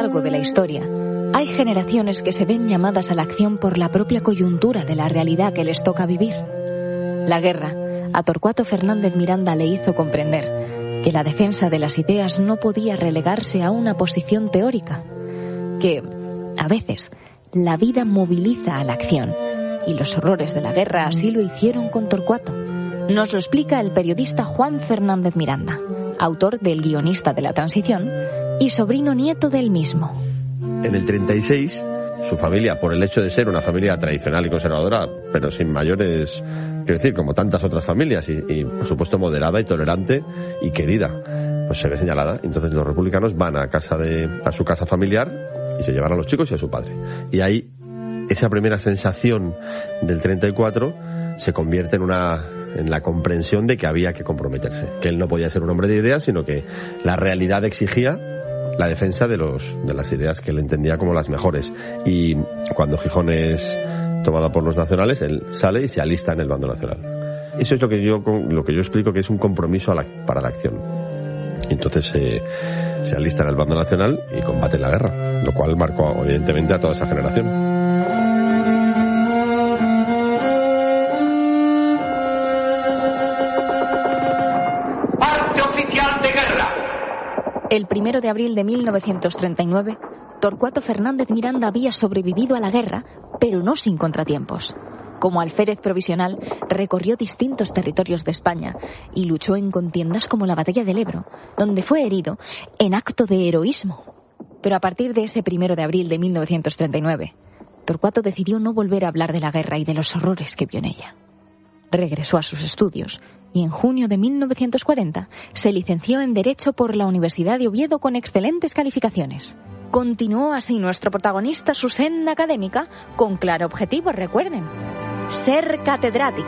largo de la historia, hay generaciones que se ven llamadas a la acción por la propia coyuntura de la realidad que les toca vivir. La guerra, a Torcuato Fernández Miranda le hizo comprender que la defensa de las ideas no podía relegarse a una posición teórica, que, a veces, la vida moviliza a la acción, y los horrores de la guerra así lo hicieron con Torcuato. Nos lo explica el periodista Juan Fernández Miranda, autor del Guionista de la Transición y sobrino nieto del mismo. En el 36, su familia, por el hecho de ser una familia tradicional y conservadora, pero sin mayores, quiero decir, como tantas otras familias, y por supuesto moderada y tolerante y querida, pues se ve señalada. Entonces los republicanos van a su casa familiar y se llevan a los chicos y a su padre. Y ahí, esa primera sensación del 34 se convierte en la comprensión de que había que comprometerse, que él no podía ser un hombre de ideas, sino que la realidad exigía la defensa de las ideas que él entendía como las mejores. Y cuando Gijón es tomada por los nacionales, él sale y se alista en el bando nacional. Eso es lo que yo explico que es un compromiso para la acción. Entonces se alista en el bando nacional y combate en la guerra, lo cual marcó evidentemente a toda esa generación. El 1 de abril de 1939, Torcuato Fernández Miranda había sobrevivido a la guerra, pero no sin contratiempos. Como alférez provisional, recorrió distintos territorios de España y luchó en contiendas como la Batalla del Ebro, donde fue herido en acto de heroísmo. Pero a partir de ese 1 de abril de 1939, Torcuato decidió no volver a hablar de la guerra y de los horrores que vio en ella. Regresó a sus estudios y en junio de 1940 se licenció en Derecho por la Universidad de Oviedo con excelentes calificaciones. Continuó así nuestro protagonista su senda académica con claro objetivo, recuerden: ser catedrático.